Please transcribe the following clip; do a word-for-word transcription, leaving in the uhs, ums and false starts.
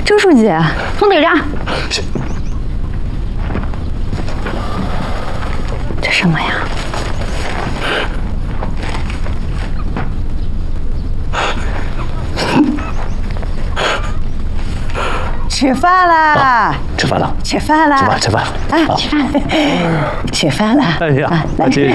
周书记，从队长。这什么呀？吃饭啦！ 吃饭了， 吃饭啦！ 吃饭吃饭啊！吃饭，吃饭了！ 哎呀， 来。